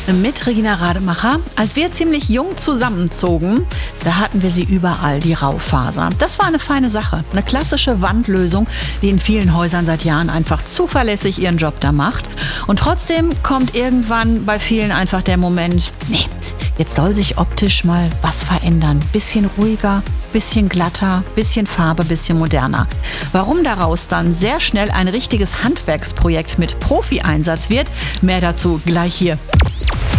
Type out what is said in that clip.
mit Regina Rademacher. Als wir ziemlich jung zusammenzogen, da hatten wir sie überall, die Raufaser. Das war eine feine Sache. Eine klassische Wandlösung, die in vielen Häusern seit Jahren einfach zuverlässig ihren Job da macht. Und trotzdem kommt irgendwann bei vielen einfach der Moment, nee, jetzt soll sich optisch mal was verändern. Bisschen ruhiger, bisschen glatter, bisschen Farbe, bisschen moderner. Warum daraus dann sehr schnell ein richtiges Handwerksprojekt mit Profi-Einsatz wird, mehr dazu gleich hier.